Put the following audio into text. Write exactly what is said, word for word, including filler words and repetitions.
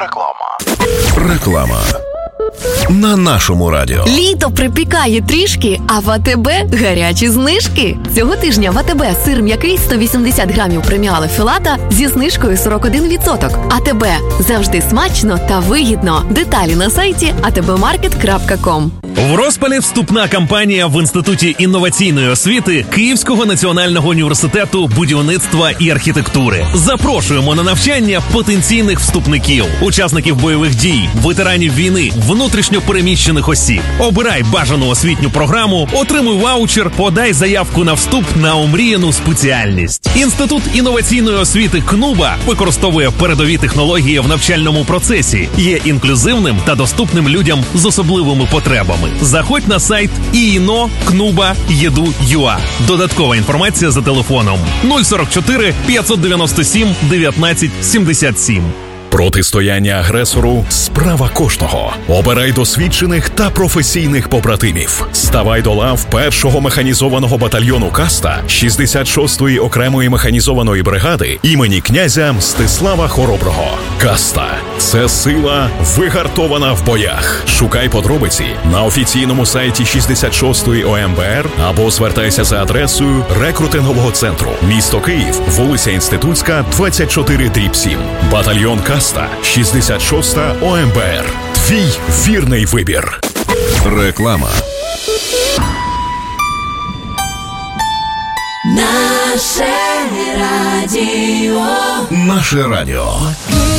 Реклама. Реклама. На нашому радіо. Літо припікає трішки, а в АТБ гарячі знижки. Цього тижня в АТБ сир м'який сто вісімдесят грамів преміали Філата зі знижкою сорок один відсоток. АТБ. Завжди смачно та вигідно. Деталі на сайті а те бе маркет крапка ком. В розпалі вступна кампанія в Інституті інноваційної освіти Київського національного університету будівництва і архітектури. Запрошуємо на навчання потенційних вступників, учасників бойових дій, ветеранів війни, внутрішньо переміщених осіб. Обирай бажану освітню програму, отримуй ваучер, подай заявку на вступ на омріяну спеціальність. Інститут інноваційної освіти КНУБА використовує передові технології в навчальному процесі, є інклюзивним та доступним людям з особливими потребами. Заходь на сайт і ен о точка кнуба точка і ді ю точка ю а. Додаткова інформація за телефоном нуль сорок чотири п'ятсот дев'яносто сім дев'ятнадцять сімдесят сім. Протистояння агресору – справа кожного. Обирай досвідчених та професійних побратимів. Ставай до лав першого механізованого батальйону «Каста» шістдесят шостої окремої механізованої бригади імені князя Мстислава Хороброго. «Каста» – це сила, вигартована в боях. Шукай подробиці на офіційному сайті шістдесят шостої о ем бе ер або звертайся за адресою рекрутингового центру. Місто Київ, вулиця Інститутська, двадцять чотири дріб сім. Батальйон «Каста», шістдесят шоста о ем бе ер. Твій вірний вибір. Реклама. Наше радіо. Наше радіо.